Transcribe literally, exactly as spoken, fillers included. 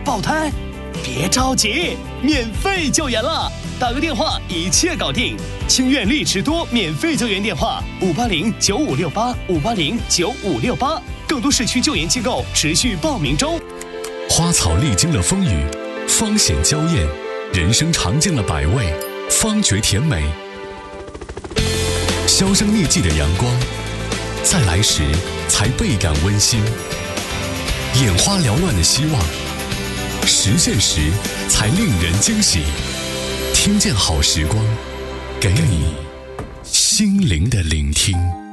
爆胎？别着急，免费救援了，打个电话一切搞定。清苑丽池多免费救援电话：五八零九五六八五八零九五六八。更多市区救援机构持续报名中。 花草历经了风雨，芳显娇艳；人生尝尽了百味，方觉甜美。销声匿迹的阳光，在来时才倍感温馨；眼花缭乱的希望，实现时才令人惊喜。听见好时光，给你心灵的聆听。